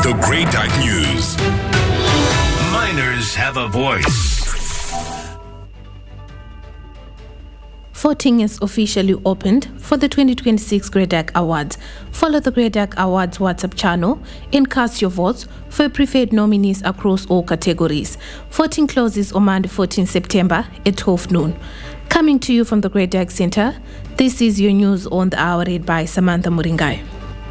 The Grey Dot News. Miners have a voice. Voting is officially opened for the 2026 Grey Dot Awards. Follow the Grey Dot Awards WhatsApp channel and cast your votes for preferred nominees across all categories. Voting closes on Monday, 14 September at 12 noon. Coming to you from the Grey Dot Center, this is your news on the hour read by Samantha Muringai.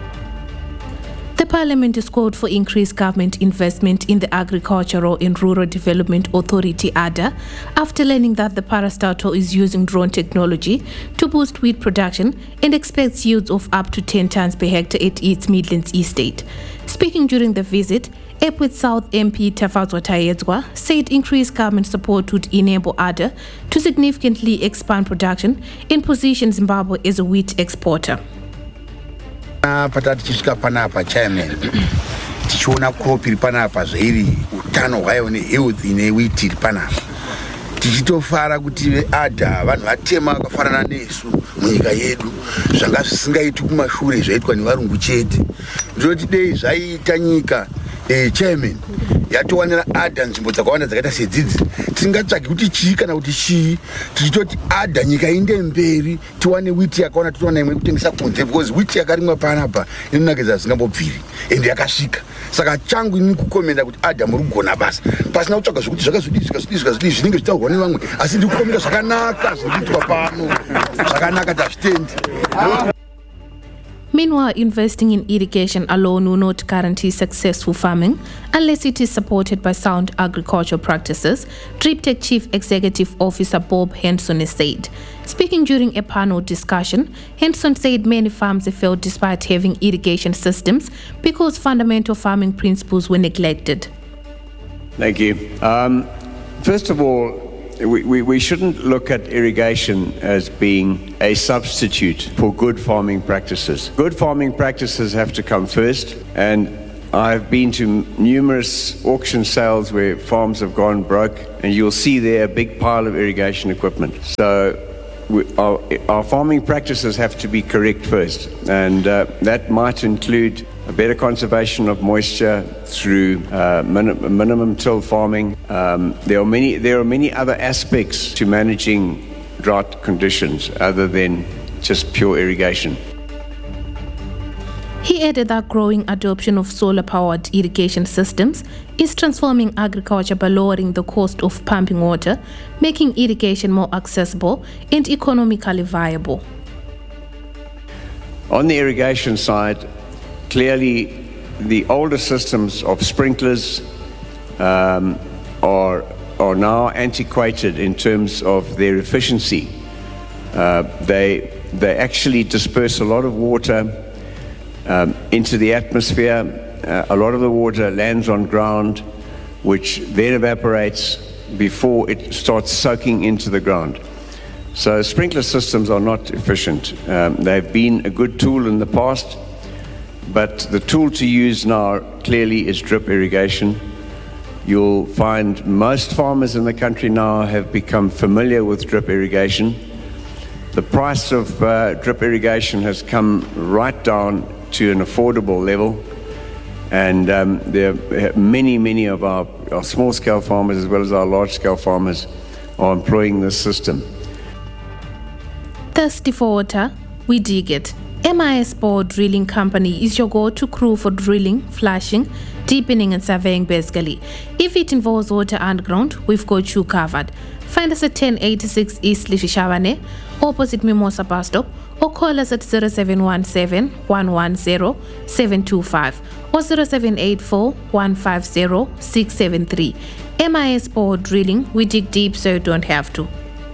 The Parliament has called for increased government investment in the Agricultural and Rural Development Authority, ADA, after learning that the parastatal is using drone technology to boost wheat production and expects yields of up to 10 tons per hectare at its Midlands estate. Speaking during the visit, Epworth South MP Tafazwa Tayedzwa said increased government support would enable ADA to significantly expand production and position Zimbabwe as a wheat exporter. Patati chisvika panapa chairman tichiona crop iri panapa zvairi utano hwayo nehealth newheat iri panapa tichitofara kuti veADA vanhu vatema vakafanana nesu munyika yedu zvanga zvisingaiti kumashure zvaitwa nevarungu chete. Ndinoti dei zvaita nyika chairman yatowanira ADA nzvimbo dzakawanda dzakaita sedzidzi tingatsvagi kuti chii kana kuti chii tichitoti ADA nyika inde mberi tiwane wheat yakaona towana imwe kutengesa kunze because wheat yakarimwa panapa inonakidza zvisingambobviri ende yakasvika. Saka changu ini kukomenda kuti ADA muri kugona basa pasina kutsvaga zvokuti zvakazodii zvinenge zvitaurwa nevamwe asi ndiri kukomenda zvakanaka zvinoitwa pano zvakanaka tazvitendi. Meanwhile, investing in irrigation alone will not guarantee successful farming unless it is supported by sound agricultural practices, DripTech Chief Executive Officer Bob Henson has said. Speaking during a panel discussion, Henson said many farms have failed despite having irrigation systems because fundamental farming principles were neglected. Thank you. First of all, we shouldn't look at irrigation as being a substitute for good farming practices. Good farming practices have to come first, and I've been to numerous auction sales where farms have gone broke, and you'll see there a big pile of irrigation equipment. So our farming practices have to be correct first, and that might include a better conservation of moisture through minimum till farming. There are many other aspects to managing drought conditions other than just pure irrigation. He added that growing adoption of solar-powered irrigation systems is transforming agriculture by lowering the cost of pumping water, making irrigation more accessible and economically viable. On the irrigation side, clearly, the older systems of sprinklers are now antiquated in terms of their efficiency. They actually disperse a lot of water into the atmosphere. A lot of the water lands on ground, which then evaporates before it starts soaking into the ground. So sprinkler systems are not efficient. They've been a good tool in the past, but the tool to use now clearly is drip irrigation. You'll find most farmers in the country now have become familiar with drip irrigation. The price of drip irrigation has come right down to an affordable level, and there are many of our small-scale farmers as well as our large-scale farmers are employing this system. Thirsty for water? We dig it. MIS Bore Drilling Company is your go-to crew for drilling, flashing, deepening and surveying basically. If it involves water underground, we've got you covered. Find us at 1086 East Lifishavane, opposite Mimosa bus stop, or call us at 0717 110 725 or 0784 150 673. MIS Bore Drilling, we dig deep so you don't have to.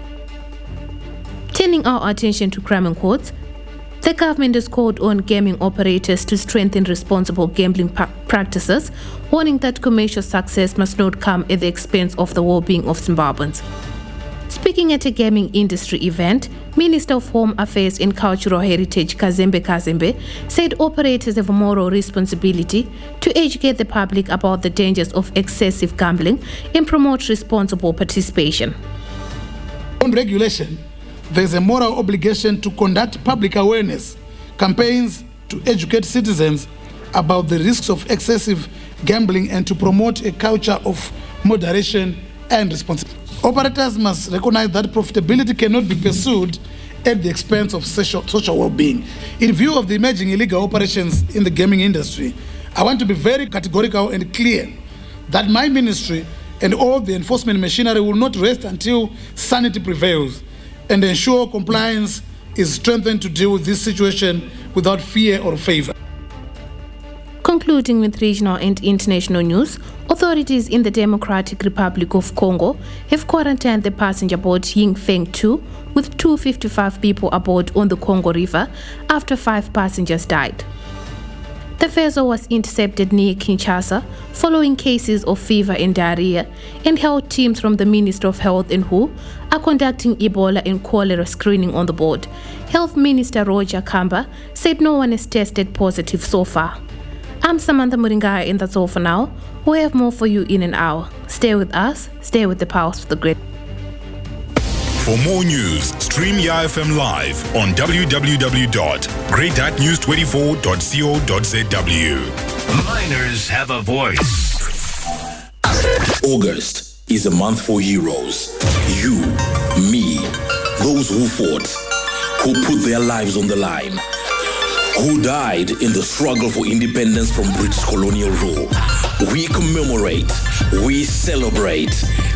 Turning our attention to crime and courts, the government has called on gaming operators to strengthen responsible gambling practices, warning that commercial success must not come at the expense of the well-being of Zimbabweans. Speaking at a gaming industry event, Minister of Home Affairs and Cultural Heritage Kazembe said operators have a moral responsibility to educate the public about the dangers of excessive gambling and promote responsible participation. On regulation, there is a moral obligation to conduct public awareness campaigns to educate citizens about the risks of excessive gambling and to promote a culture of moderation and responsibility. Operators must recognize that profitability cannot be pursued at the expense of social well-being. In view of the emerging illegal operations in the gaming industry, I want to be very categorical and clear that my ministry and all the enforcement machinery will not rest until sanity prevails and ensure compliance is strengthened to deal with this situation without fear or favor. Concluding with regional and international news, authorities in the Democratic Republic of Congo have quarantined the passenger boat Yingfeng 2 with 255 people aboard on the Congo River after 5 passengers died. The vessel was intercepted near Kinshasa following cases of fever and diarrhea, and health teams from the Ministry of Health and WHO are conducting Ebola and cholera screening on the board. Health Minister Roger Kamba said no one has tested positive so far. I'm Samantha Muringai, and that's all for now. We have more for you in an hour. Stay with us, stay with the Pulse of the Great. For more news, stream YFM live on www.great-news24.co.zw. Miners have a voice. August is a month for heroes. You, me, those who fought, who put their lives on the line, who died in the struggle for independence from British colonial rule. We commemorate, we celebrate,